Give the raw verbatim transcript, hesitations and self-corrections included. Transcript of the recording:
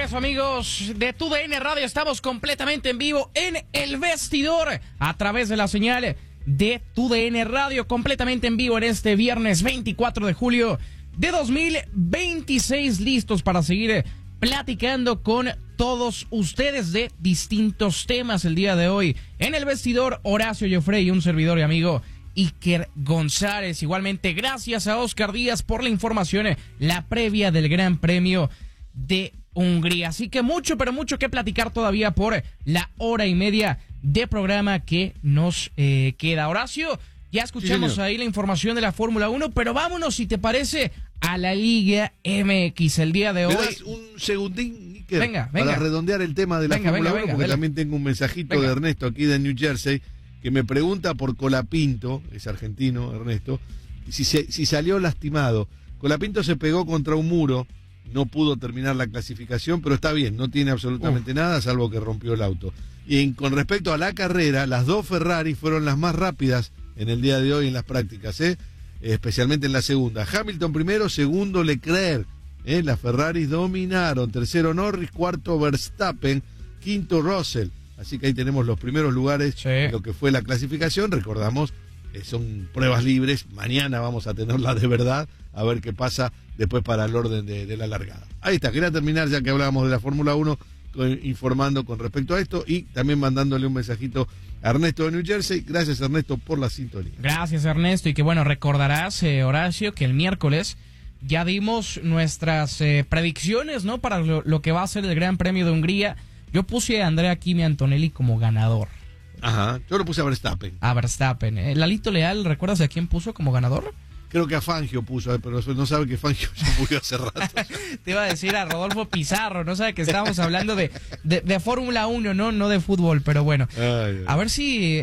eso, amigos de Tu D N Radio. Estamos completamente en vivo en El Vestidor a través de la señal de Tu D N Radio, completamente en vivo en este viernes veinticuatro de julio de dos mil veintiséis, listos para seguir platicando con todos ustedes de distintos temas el día de hoy. En El Vestidor, Horacio Joffrey y un servidor y amigo Iker González. Igualmente, gracias a Oscar Díaz por la información, la previa del Gran Premio de Hungría. Así que mucho, pero mucho que platicar todavía por la hora y media de programa que nos eh, queda. Horacio, ya escuchamos sí, ahí la información de la Fórmula uno, pero vámonos, si te parece, a la Liga M X el día de hoy. ¿Me das un segundín, Iker, venga, venga. para redondear el tema de la venga, Fórmula venga, uno? venga, porque venga. también tengo un mensajito venga. de Ernesto aquí de New Jersey, que me pregunta por Colapinto, es argentino, Ernesto, si, se, si salió lastimado. Colapinto se pegó contra un muro, no pudo terminar la clasificación, pero está bien, no tiene absolutamente uh. nada, salvo que rompió el auto. Y en, con respecto a la carrera, las dos Ferrari fueron las más rápidas en el día de hoy en las prácticas, ¿eh? especialmente en la segunda. Hamilton primero, segundo Leclerc, ¿eh? las Ferraris dominaron, tercero Norris, cuarto Verstappen, quinto Russell. Así que ahí tenemos los primeros lugares sí. en lo que fue la clasificación. Recordamos, eh, son pruebas libres. Mañana vamos a tenerlas de verdad, a ver qué pasa después para el orden de, de la largada. Ahí está, quería terminar ya que hablábamos de la Fórmula uno, con, informando con respecto a esto y también mandándole un mensajito a Ernesto de New Jersey. Gracias, Ernesto, por la sintonía. Gracias, Ernesto, y que bueno, recordarás, eh, Horacio, que el miércoles ya dimos nuestras eh, predicciones, ¿no? Para lo, lo que va a ser el Gran Premio de Hungría. Yo puse a Andrea Kimi Antonelli como ganador. Ajá, yo lo puse a Verstappen. A Verstappen. ¿eh? Lalito Leal, ¿recuerdas a quién puso como ganador? Creo que a Fangio puso, pero no sabe que Fangio se murió hace rato. Te iba a decir a Rodolfo Pizarro, no sabe que estábamos hablando de, de, de Fórmula uno, ¿no? No de fútbol, pero bueno. Ay, ay. A ver si